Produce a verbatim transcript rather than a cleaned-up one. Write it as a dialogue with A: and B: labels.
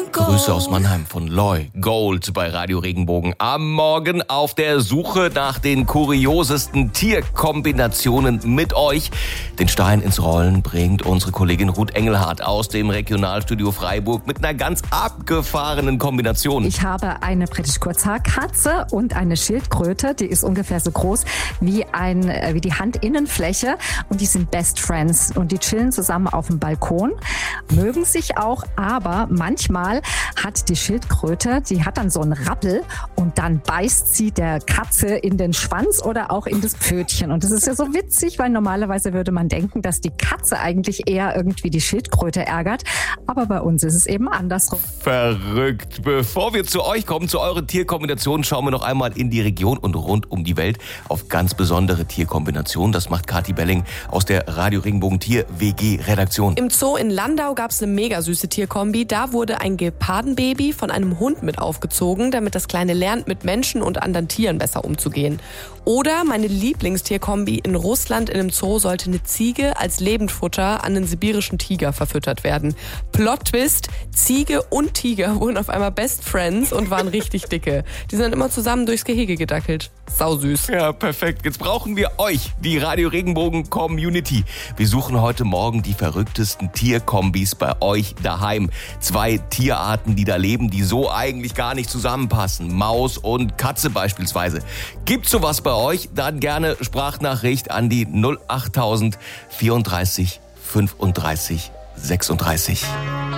A: Grüße aus Mannheim von Loy Gold bei Radio Regenbogen. Am Morgen auf der Suche nach den kuriosesten Tierkombinationen mit euch. Den Stein ins Rollen bringt unsere Kollegin Ruth Engelhardt aus dem Regionalstudio Freiburg mit einer ganz abgefahrenen Kombination.
B: Ich habe eine britisch Kurzhaarkatze und eine Schildkröte. Die ist ungefähr so groß wie, ein, wie die Handinnenfläche. Und die sind Best Friends. Und die chillen zusammen auf dem Balkon, mögen sich auch, aber manchmal hat die Schildkröte, die hat dann so einen Rappel und dann beißt sie der Katze in den Schwanz oder auch in das Pfötchen. Und das ist ja so witzig, weil normalerweise würde man denken, dass die Katze eigentlich eher irgendwie die Schildkröte ärgert. Aber bei uns ist es eben andersrum.
A: Verrückt. Bevor wir zu euch kommen, zu euren Tierkombinationen, schauen wir noch einmal in die Region und rund um die Welt auf ganz besondere Tierkombinationen. Das macht Kathi Belling aus der Radio Regenbogen Tier W G Redaktion.
C: Im Zoo in Landau gab es eine mega süße Tierkombi. Da wurde ein Gepardenbaby von einem Hund mit aufgezogen, damit das Kleine lernt, mit Menschen und anderen Tieren besser umzugehen. Oder meine Lieblingstierkombi: in Russland in einem Zoo sollte eine Ziege als Lebendfutter an einen sibirischen Tiger verfüttert werden. Plot-Twist: Ziege und Tiger wurden auf einmal Best Friends und waren richtig dicke. Die sind immer zusammen durchs Gehege gedackelt. Sausüß.
A: Ja, perfekt. Jetzt brauchen wir euch, die Radio Regenbogen Community. Wir suchen heute Morgen die verrücktesten Tierkombis bei euch daheim. Zwei Tierarten, die da leben, die so eigentlich gar nicht zusammenpassen. Maus und Katze beispielsweise. Gibt's sowas bei euch? Dann gerne Sprachnachricht an die null achttausend vierunddreißig fünfunddreißig sechsunddreißig.